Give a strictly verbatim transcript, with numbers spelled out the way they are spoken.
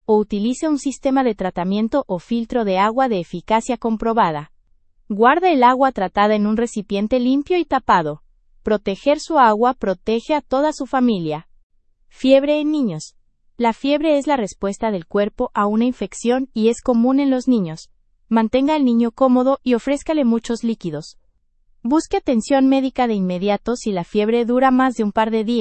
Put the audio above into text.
o utilice un sistema de tratamiento o filtro de agua de eficacia comprobada. Guarde el agua tratada en un recipiente limpio y tapado. Proteger su agua protege a toda su familia. Fiebre en niños. La fiebre es la respuesta del cuerpo a una infección y es común en los niños. Mantenga al niño cómodo y ofrézcale muchos líquidos. Busque atención médica de inmediato si la fiebre dura más de un par de días.